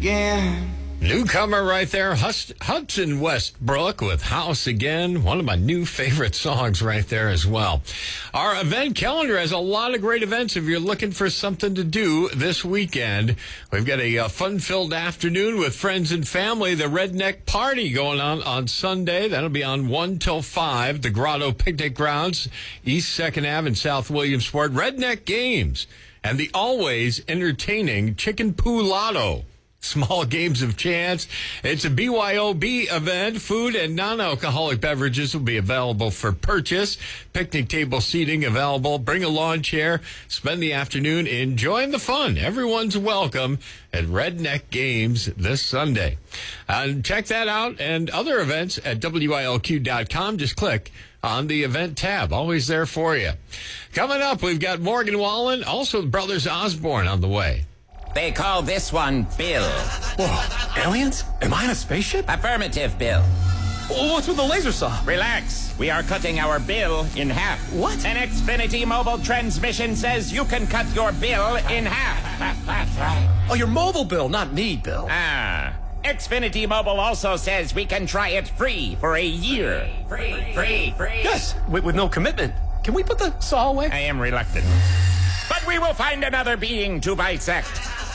again. Newcomer right there, Hudson Westbrook with House Again. One of my new favorite songs right there as well. Our event calendar has a lot of great events if you're looking for something to do this weekend. We've got a fun-filled afternoon with friends and family. The Redneck Party going on Sunday. That'll be on 1 till 5. The Grotto Picnic Grounds, East 2nd Ave in South Williamsport. Redneck Games and the always entertaining Chicken Poo Lotto. Small games of chance. It's a BYOB event. Food and non-alcoholic beverages will be available for purchase. Picnic table seating available. Bring a lawn chair. Spend the afternoon enjoying the fun. Everyone's welcome at Redneck Games this Sunday. And check that out and other events at WILQ.com. Just click on the event tab. Always there for you. Coming up, we've got Morgan Wallen, also Brothers Osborne on the way. They call this one Bill. Whoa, aliens? Am I in a spaceship? Affirmative, Bill. What's with the laser saw? Relax. We are cutting our bill in half. What? An Xfinity mobile transmission says you can cut your bill in half. Oh, your mobile bill, not me, Bill. Xfinity Mobile also says we can try it free for a year. Free. Yes, with no commitment. Can we put the saw away? I am reluctant. But we will find another being to bisect.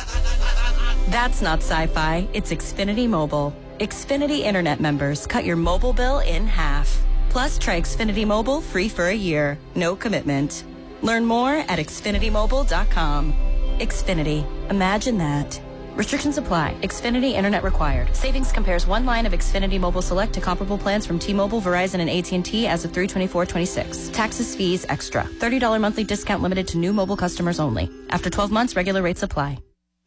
That's not sci-fi. It's Xfinity Mobile. Xfinity Internet members cut your mobile bill in half. Plus, try Xfinity Mobile free for a year. No commitment. Learn more at xfinitymobile.com. Xfinity. Imagine that. Restrictions apply. Xfinity Internet required. Savings compares one line of Xfinity Mobile Select to comparable plans from T-Mobile, Verizon, and AT&T as of 3/24/26. Taxes, fees, extra. $30 monthly discount limited to new mobile customers only. After 12 months, regular rates apply.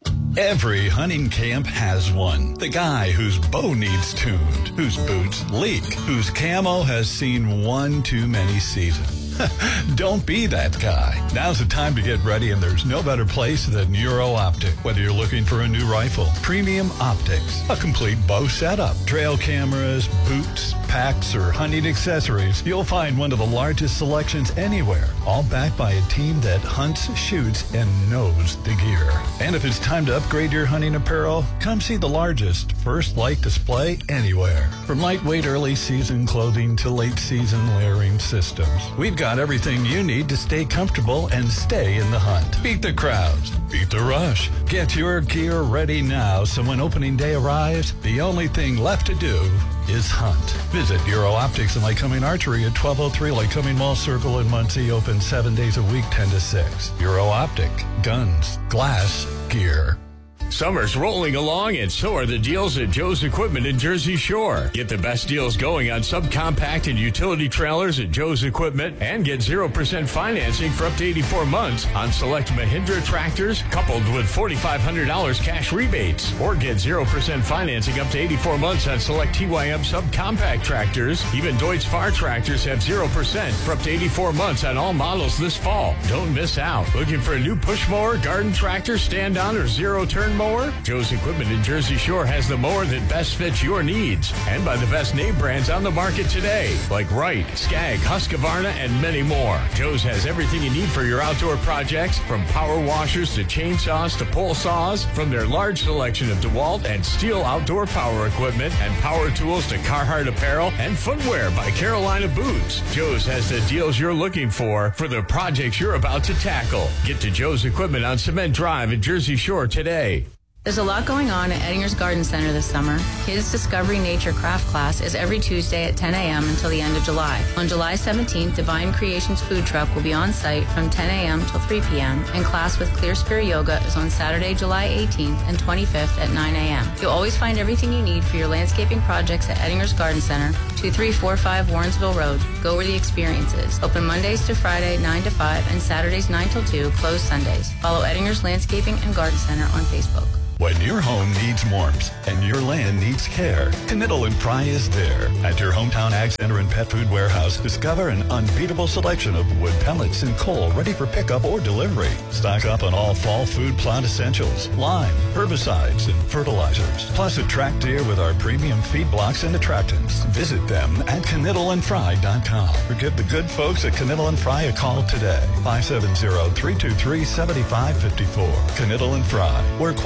Every hunting camp has one. The guy whose bow needs tuned, whose boots leak, whose camo has seen one too many seasons. Don't be that guy. Now's the time to get ready, and there's no better place than Euro Optic. Whether you're looking for a new rifle, premium optics, a complete bow setup, trail cameras, boots, packs, or hunting accessories, you'll find one of the largest selections anywhere, all backed by a team that hunts, shoots, and knows the gear. And if it's time to upgrade your hunting apparel, come see the largest First Light display anywhere. From lightweight early season clothing to late season layering systems, we've got everything you need to stay comfortable and stay in the hunt. Beat the crowds, beat the rush. Get your gear ready now, so when opening day arrives, the only thing left to do is hunt. Visit Euro Optics and Lycoming Archery at 1203 Lycoming Mall Circle in Muncie, open 7 days a week, 10 to 6. Euro Optic, guns, glass, gear. Summer's rolling along, and so are the deals at Joe's Equipment in Jersey Shore. Get the best deals going on subcompact and utility trailers at Joe's Equipment, and get 0% financing for up to 84 months on select Mahindra tractors, coupled with $4,500 cash rebates. Or get 0% financing up to 84 months on select TYM subcompact tractors. Even Deutz Fahr tractors have 0% for up to 84 months on all models this fall. Don't miss out. Looking for a new push mower, garden tractor, stand-on, or zero-turn mower? Joe's Equipment in Jersey Shore has the mower that best fits your needs, and by the best name brands on the market today, like Wright, Skag, Husqvarna, and many more. Joe's has everything you need for your outdoor projects, from power washers to chainsaws to pole saws, from their large selection of DeWalt and Steel outdoor power equipment and power tools to Carhartt apparel and footwear by Carolina Boots. Joe's has the deals you're looking for the projects you're about to tackle. Get to Joe's Equipment on Cement Drive in Jersey Shore today. There's a lot going on at Ettinger's Garden Center this summer. Kids Discovery Nature Craft Class is every Tuesday at 10 a.m. until the end of July. On July 17th, Divine Creations Food Truck will be on site from 10 a.m. till 3 p.m. and class with Clear Spirit Yoga is on Saturday, July 18th and 25th at 9 a.m. You'll always find everything you need for your landscaping projects at Ettinger's Garden Center, 2345 Warrensville Road. Go where the experience is. Open Mondays to Friday, 9 to 5, and Saturdays, 9 till 2, closed Sundays. Follow Ettinger's Landscaping and Garden Center on Facebook. When your home needs warmth and your land needs care, Kniddle and Fry is there. At your hometown Ag Center and Pet Food Warehouse, discover an unbeatable selection of wood pellets and coal ready for pickup or delivery. Stock up on all fall food plot essentials, lime, herbicides, and fertilizers. Plus attract deer with our premium feed blocks and attractants. Visit them at KniddleandFry.com or give the good folks at Kniddle and Fry a call today. 570-323-7554. Kniddle and Fry, where quality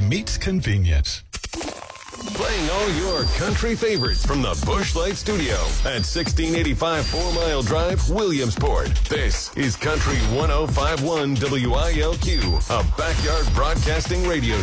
meets convenience. Playing all your country favorites from the Busch Light Studio at 1685 4 Mile Drive, Williamsport. This is Country 105.1 WILQ, a backyard broadcasting radio